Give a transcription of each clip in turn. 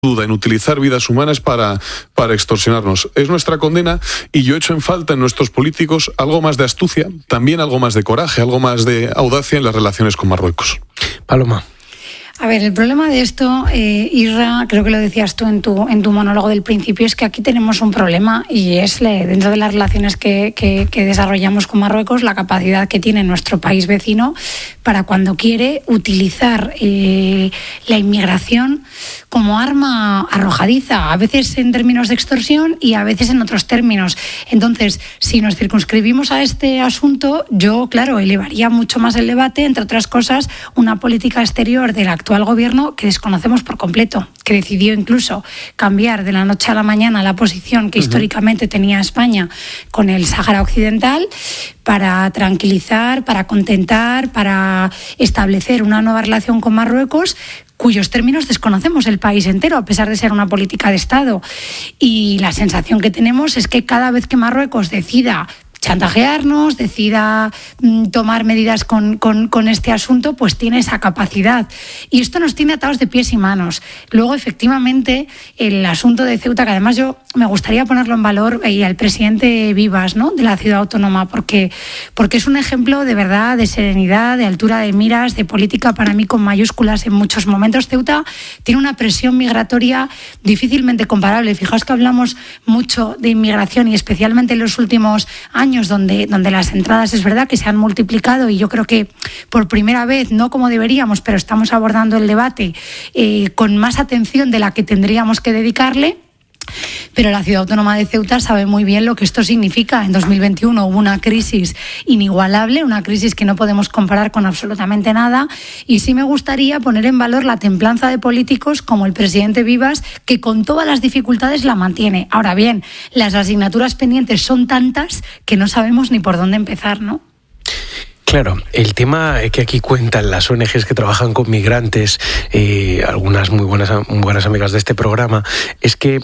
duda en utilizar vidas humanas para extorsionarnos. Es nuestra condena y yo echo en falta en nuestros políticos algo más de astucia, también algo más de coraje, algo más de audacia en las relaciones con Marruecos. Paloma. A ver, el problema de esto, Isra, creo que lo decías tú en tu monólogo del principio, es que aquí tenemos un problema y es dentro de las relaciones que desarrollamos con Marruecos, la capacidad que tiene nuestro país vecino para cuando quiere utilizar la inmigración como arma arrojadiza, a veces en términos de extorsión y a veces en otros términos. Entonces, si nos circunscribimos a este asunto, yo, claro, elevaría mucho más el debate, entre otras cosas, una política exterior del actual gobierno que desconocemos por completo, que decidió incluso cambiar de la noche a la mañana la posición que históricamente tenía España con el Sáhara Occidental para tranquilizar, para contentar, para establecer una nueva relación con Marruecos, cuyos términos desconocemos el país entero, a pesar de ser una política de Estado. Y la sensación que tenemos es que cada vez que Marruecos decida chantajearnos, decida tomar medidas con este asunto, pues tiene esa capacidad. Y esto nos tiene atados de pies y manos. Luego, efectivamente, el asunto de Ceuta, que además yo me gustaría ponerlo en valor, y al presidente Vivas, ¿no?, de la ciudad autónoma, porque es un ejemplo de verdad, de serenidad, de altura de miras, de política para mí con mayúsculas en muchos momentos. Ceuta tiene una presión migratoria difícilmente comparable. Fijaos que hablamos mucho de inmigración y especialmente en los últimos años, donde las entradas es verdad que se han multiplicado y yo creo que por primera vez, no como deberíamos, pero estamos abordando el debate con más atención de la que tendríamos que dedicarle. Pero la ciudad autónoma de Ceuta sabe muy bien lo que esto significa. En 2021 hubo una crisis inigualable, una crisis que no podemos comparar con absolutamente nada, y sí me gustaría poner en valor la templanza de políticos como el presidente Vivas, que con todas las dificultades la mantiene. Ahora bien, las asignaturas pendientes son tantas que no sabemos ni por dónde empezar, ¿no? Claro, el tema que aquí cuentan las ONGs que trabajan con migrantes, algunas muy buenas amigas de este programa, es que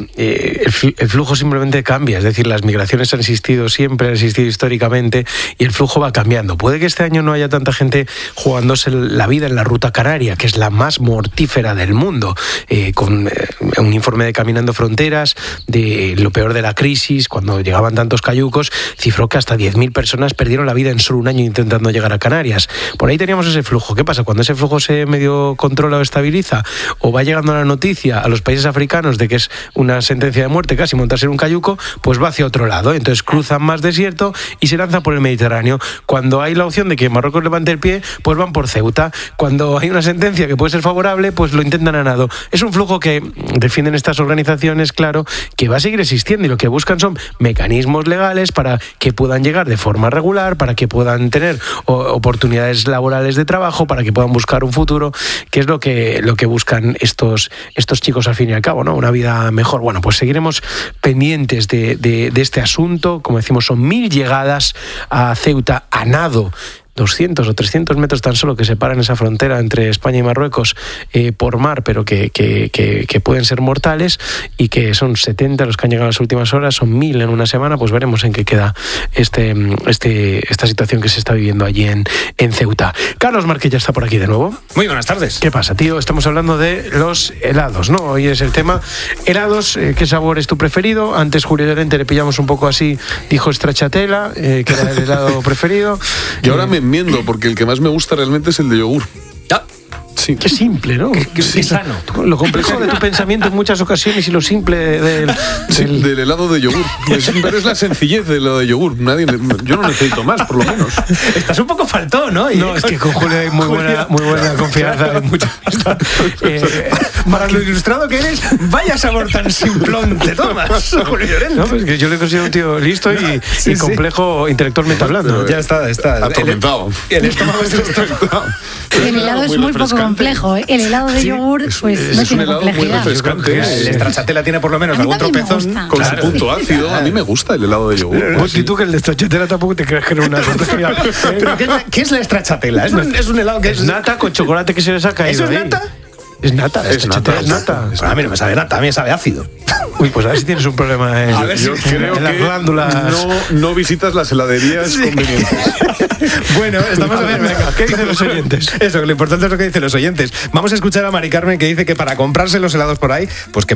el flujo simplemente cambia. Es decir, las migraciones han existido siempre, han existido históricamente y el flujo va cambiando. Puede que este año no haya tanta gente jugándose la vida en la ruta canaria, que es la más mortífera del mundo, con un informe de Caminando Fronteras, de lo peor de la crisis, cuando llegaban tantos cayucos, cifró que hasta 10.000 personas perdieron la vida en solo un año intentando llegar a Canarias. Por ahí teníamos ese flujo. ¿Qué pasa? Cuando ese flujo se medio controla o estabiliza, o va llegando la noticia a los países africanos de que es una sentencia de muerte casi montarse en un cayuco, pues va hacia otro lado. Entonces cruzan más desierto y se lanzan por el Mediterráneo. Cuando hay la opción de que Marruecos levante el pie, pues van por Ceuta. Cuando hay una sentencia que puede ser favorable, pues lo intentan a nado. Es un flujo que defienden estas organizaciones, claro, que va a seguir existiendo, y lo que buscan son mecanismos legales para que puedan llegar de forma regular, para que puedan tener oportunidades laborales de trabajo, para que puedan buscar un futuro, que es lo que buscan estos chicos al fin y al cabo, ¿no? Una vida mejor. Bueno, pues seguiremos pendientes de este asunto. Como decimos, son 1.000 llegadas a Ceuta a nado. 200 o 300 metros tan solo que separan esa frontera entre España y Marruecos por mar, pero que pueden ser mortales, y que son 70 los que han llegado en las últimas horas, son 1.000 en una semana. Pues veremos en qué queda esta situación que se está viviendo allí en Ceuta. Carlos Márquez ya está por aquí de nuevo. Muy buenas tardes. ¿Qué pasa, tío? Estamos hablando de los helados, ¿no? Hoy es el tema. Helados, ¿qué sabor es tu preferido? Antes Julio Llorente le pillamos un poco así, dijo stracciatella, que era el helado preferido. Y ahora me enmiendo, porque el que más me gusta realmente es el de yogur. Sí. Qué simple, ¿no? Qué sano. Lo complejo de tu pensamiento en muchas ocasiones y lo simple del helado de yogur. Pero es la sencillez del helado de yogur. Yo no necesito más, por lo menos. Estás un poco faltón, ¿no? No, es que con Julio hay muy buena confianza en muchas cosas. Para lo ilustrado que eres, vaya sabor tan simplón te tomas, Julio Llorente. No, pues que yo le considero un tío listo y complejo intelectualmente hablando. Ya está. Atormentado. El estómago está atormentado. El helado es muy poco complejo. El helado de yogur, pues no tiene complejidad. El stracciatella tiene por lo menos algún tropezón con su punto ácido. A mí me gusta el helado de yogur. Pues si tú que el de stracciatella tampoco te crees que era una tontería. ¿Pero qué es la stracciatella? Es un helado que es nata con chocolate que se les ha caído. ¿Eso es nata? Es nata. Es nata. Es nata. A mí no me sabe nata, a mí me sabe ácido. Uy, pues a ver si tienes un problema en, A ver si- Yo creo en las que glándulas. no visitas las heladerías convenientes. Bueno, estamos A ver, venga, ¿qué dicen los oyentes? Eso, lo importante es lo que dicen los oyentes. Vamos a escuchar a Mari Carmen, que dice que para comprarse los helados por ahí, pues que